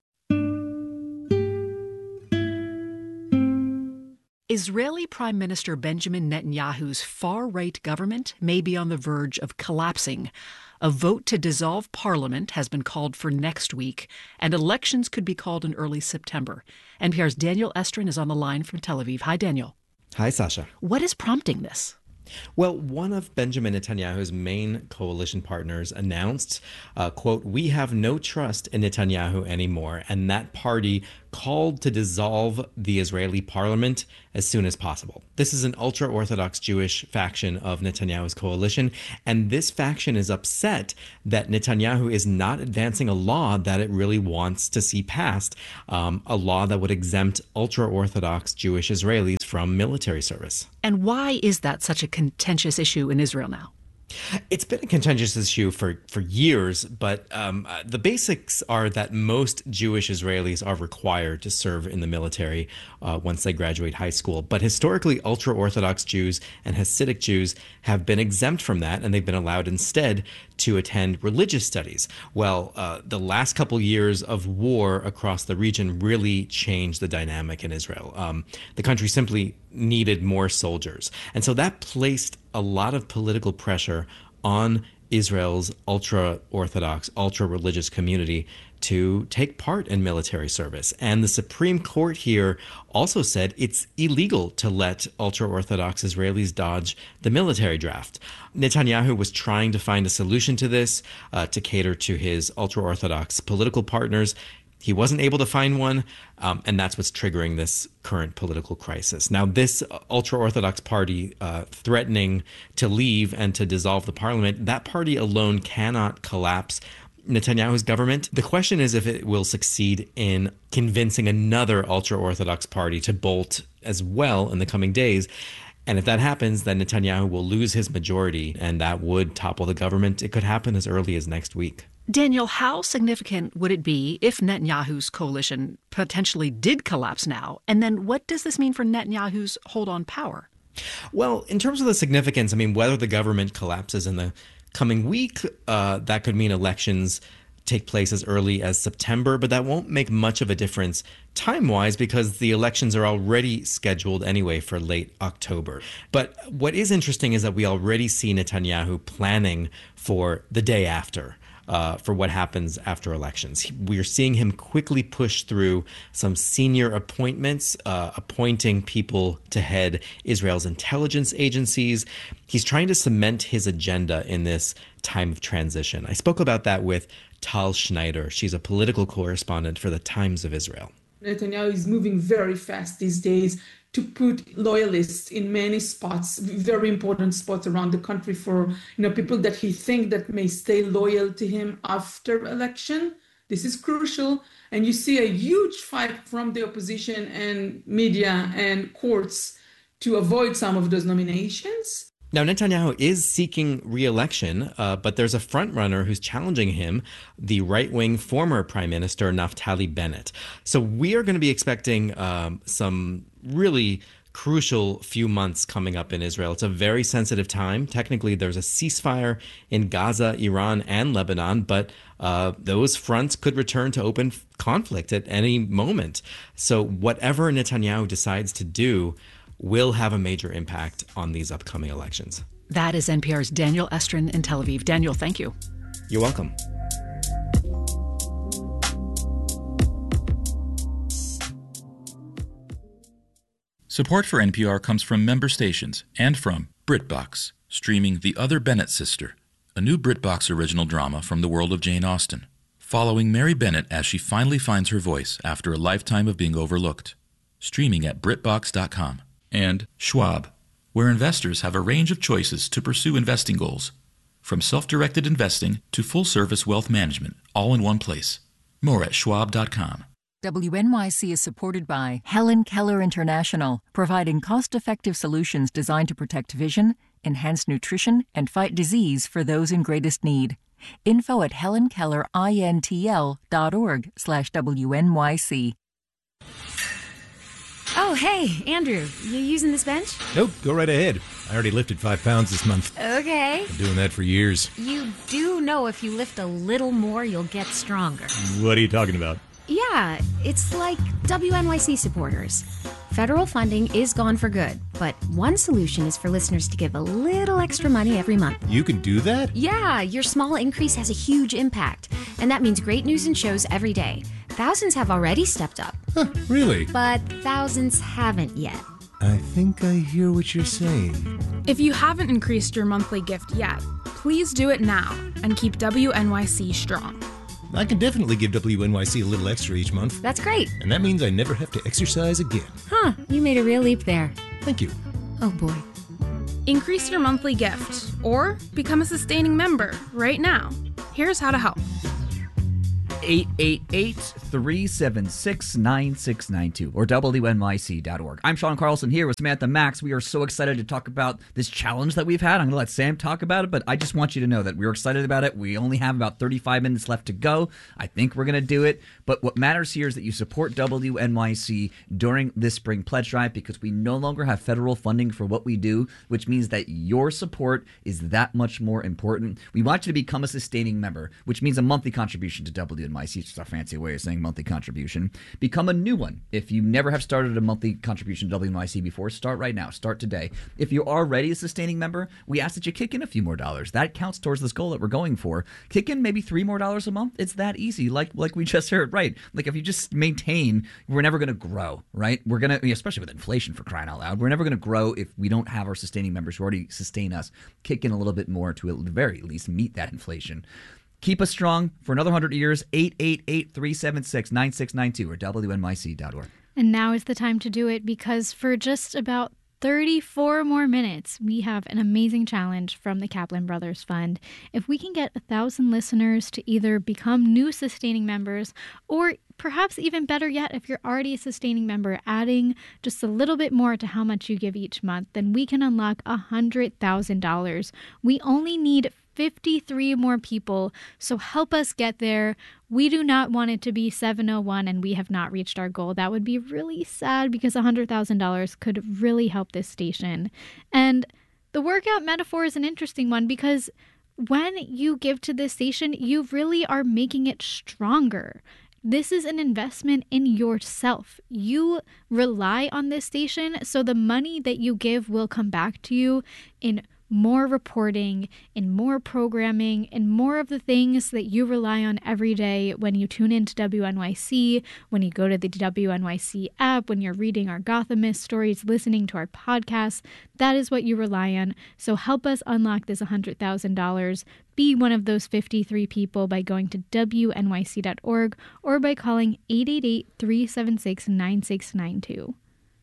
Israeli Prime Minister Benjamin Netanyahu's far-right government may be on the verge of collapsing. A vote to dissolve parliament has been called for next week, and elections could be called in early September. N P R's Daniel Estrin is on the line from Tel Aviv. Hi, Daniel. Hi, Sasha. What is prompting this? Well, one of Benjamin Netanyahu's main coalition partners announced, uh, quote, "We have no trust in Netanyahu anymore," and that party called to dissolve the Israeli parliament as soon as possible. This is an ultra-Orthodox Jewish faction of Netanyahu's coalition, and this faction is upset that Netanyahu is not advancing a law that it really wants to see passed, um, a law that would exempt ultra-Orthodox Jewish Israelis from military service. And why is that such a contentious issue in Israel now? It's been a contentious issue for, for years, but um, the basics are that most Jewish Israelis are required to serve in the military uh, once they graduate high school. But historically, ultra-Orthodox Jews and Hasidic Jews have been exempt from that, and they've been allowed instead to attend religious studies. Well, uh, the last couple years of war across the region really changed the dynamic in Israel. Um, the country simply needed more soldiers. And so that placed a lot of political pressure on Israel's ultra-Orthodox, ultra-religious community to take part in military service. And the Supreme Court here also said it's illegal to let ultra-Orthodox Israelis dodge the military draft. Netanyahu was trying to find a solution to this, uh, to cater to his ultra-Orthodox political partners. He wasn't able to find one, um, and that's what's triggering this current political crisis. Now, this ultra-Orthodox party uh, threatening to leave and to dissolve the parliament, that party alone cannot collapse Netanyahu's government. The question is if it will succeed in convincing another ultra-Orthodox party to bolt as well in the coming days. And if that happens, then Netanyahu will lose his majority, and that would topple the government. It could happen as early as next week. Daniel, how significant would it be if Netanyahu's coalition potentially did collapse now? And then what does this mean for Netanyahu's hold on power? Well, in terms of the significance, I mean, whether the government collapses in the coming week, uh, that could mean elections take place as early as September, but that won't make much of a difference time-wise because the elections are already scheduled anyway for late October. But what is interesting is that we already see Netanyahu planning for the day after. Uh, for what happens after elections. We're seeing him quickly push through some senior appointments, uh, appointing people to head Israel's intelligence agencies. He's trying to cement his agenda in this time of transition. I spoke about that with Tal Schneider. She's a political correspondent for the Times of Israel. Netanyahu is moving very fast these days to put loyalists in many spots, very important spots around the country for, you know, people that he thinks that may stay loyal to him after election. This is crucial. And you see a huge fight from the opposition and media and courts to avoid some of those nominations. Now, Netanyahu is seeking re-election, uh, but there's a frontrunner who's challenging him, the right-wing former Prime Minister Naftali Bennett. So we are going to be expecting um, some really crucial few months coming up in Israel. It's a very sensitive time. Technically, there's a ceasefire in Gaza, Iran, and Lebanon, but uh, those fronts could return to open conflict at any moment. So whatever Netanyahu decides to do will have a major impact on these upcoming elections. That is N P R's Daniel Estrin in Tel Aviv. Daniel, thank you. You're welcome. Support for N P R comes from member stations and from BritBox, streaming The Other Bennett Sister, a new BritBox original drama from the world of Jane Austen, following Mary Bennett as she finally finds her voice after a lifetime of being overlooked. Streaming at Britbox dot com. And Schwab, where investors have a range of choices to pursue investing goals, from self-directed investing to full-service wealth management, all in one place. More at Schwab dot com. W N Y C is supported by Helen Keller International, providing cost-effective solutions designed to protect vision, enhance nutrition, and fight disease for those in greatest need. Info at helen keller intl dot org slash W N Y C. Oh, hey, Andrew, you using this bench? Nope, go right ahead. I already lifted five pounds this month. Okay. Been doing that for years. You do know if you lift a little more, you'll get stronger. What are you talking about? Yeah, it's like W N Y C supporters. Federal funding is gone for good, but one solution is for listeners to give a little extra money every month. You can do that? Yeah, your small increase has a huge impact, and that means great news and shows every day. Thousands have already stepped up. Huh, really? But thousands haven't yet. I think I hear what you're saying. If you haven't increased your monthly gift yet, please do it now and keep W N Y C strong. I can definitely give W N Y C a little extra each month. That's great. And that means I never have to exercise again. Huh, you made a real leap there. Thank you. Oh boy. Increase your monthly gift or become a sustaining member right now. Here's how to help. eight eight eight, three seven six, nine six nine two or W N Y C dot org. I'm Sean Carlson here with Samantha Max. We are so excited to talk about this challenge that we've had. I'm going to let Sam talk about it, but I just want you to know that we're excited about it. We only have about thirty-five minutes left to go. I think we're going to do it, but what matters here is that you support W N Y C during this spring pledge drive because we no longer have federal funding for what we do, which means that your support is that much more important. We want you to become a sustaining member, which means a monthly contribution to W N Y C. It's just a fancy way of saying monthly contribution. Become a new one. If you never have started a monthly contribution to W N Y C before, start right now. Start today. If you're already a sustaining member, we ask that you kick in a few more dollars. That counts towards this goal that we're going for. Kick in maybe three more dollars a month. It's that easy, like like we just heard, right? Like if you just maintain, we're never going to grow, right? We're going to, especially with inflation for crying out loud, we're never going to grow if we don't have our sustaining members who already sustain us kick in a little bit more to at the very least meet that inflation. Keep us strong for another one hundred years. eight eight eight, three seven six, nine six nine two or W N Y C dot org. And now is the time to do it because for just about thirty-four more minutes, we have an amazing challenge from the Kaplan Brothers Fund. If we can get a thousand listeners to either become new sustaining members or perhaps even better yet, if you're already a sustaining member, adding just a little bit more to how much you give each month, then we can unlock one hundred thousand dollars. We only need fifty-three more people, so help us get there. We do not want it to be seven oh one and we have not reached our goal. That would be really sad because one hundred thousand dollars could really help this station. And the workout metaphor is an interesting one because when you give to this station, you really are making it stronger. This is an investment in yourself. You rely on this station, so the money that you give will come back to you in more reporting, in more programming, in more of the things that you rely on every day when you tune into W N Y C, when you go to the W N Y C app, when you're reading our Gothamist stories, listening to our podcasts. That is what you rely on. So help us unlock this one hundred thousand dollars. Be one of those fifty-three people by going to W N Y C dot org or by calling eight eight eight, three seven six, nine six nine two.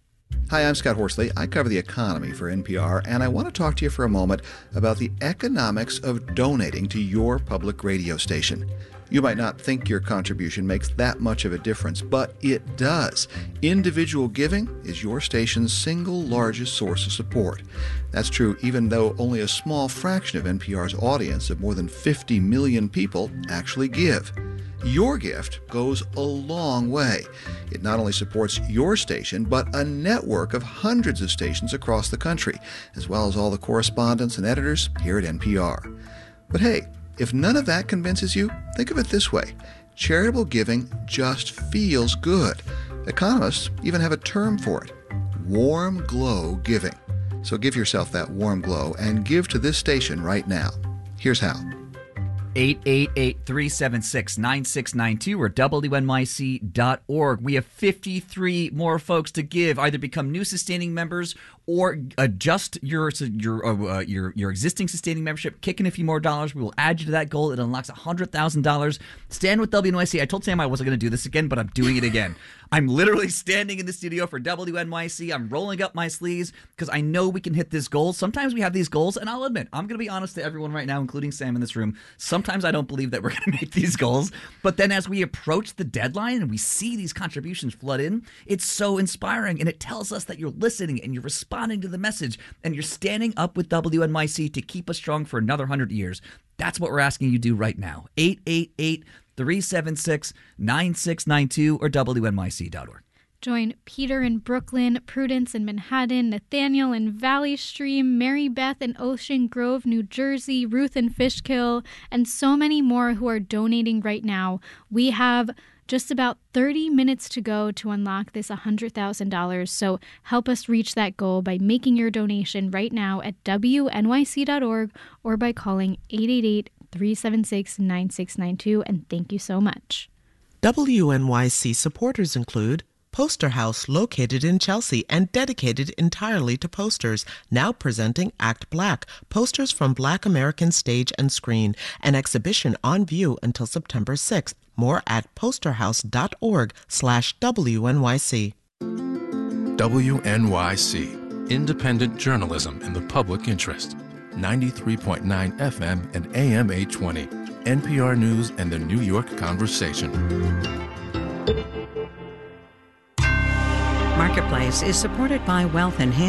Hi, I'm Scott Horsley. I cover the economy for N P R, and I want to talk to you for a moment about the economics of donating to your public radio station. You might not think your contribution makes that much of a difference, but it does. Individual giving is your station's single largest source of support. That's true even though only a small fraction of N P R's audience of more than fifty million people actually give. Your gift goes a long way. It not only supports your station, but a network of hundreds of stations across the country, as well as all the correspondents and editors here at N P R. But hey, if none of that convinces you, think of it this way. Charitable giving just feels good. Economists even have a term for it: warm glow giving. So give yourself that warm glow and give to this station right now. Here's how. eight eight eight, three seven six, nine six nine two or W N Y C dot org. We have fifty-three more folks to give. Either become new sustaining members or adjust your your uh, your your existing sustaining membership. Kick in a few more dollars. We will add you to that goal. It unlocks one hundred thousand dollars. Stand with W N Y C. I told Sam I wasn't going to do this again, but I'm doing it again. I'm literally standing in the studio for W N Y C. I'm rolling up my sleeves because I know we can hit this goal. Sometimes we have these goals, and I'll admit, I'm going to be honest to everyone right now, including Sam in this room. Sometimes I don't believe that we're going to make these goals. But then as we approach the deadline and we see these contributions flood in, it's so inspiring, and it tells us that you're listening and you're responding to the message, and you're standing up with W N Y C to keep us strong for another one hundred years. That's what we're asking you to do right now. eight eight eight, three seven six, nine six nine two or W N Y C dot org. Join Peter in Brooklyn, Prudence in Manhattan, Nathaniel in Valley Stream, Mary Beth in Ocean Grove, New Jersey, Ruth in Fishkill, and so many more who are donating right now. We have just about thirty minutes to go to unlock this one hundred thousand dollars, so help us reach that goal by making your donation right now at W N Y C dot org or by calling eight eight eight, three seven six, nine six nine two, and thank you so much. W N Y C supporters include Poster House, located in Chelsea and dedicated entirely to posters, now presenting Act Black, posters from Black American stage and screen, an exhibition on view until September sixth. More at posterhouse.org slash WNYC. W N Y C, independent journalism in the public interest. ninety-three point nine F M and A M eight twenty. N P R News and the New York Conversation. Marketplace is supported by Wealth Enhancement.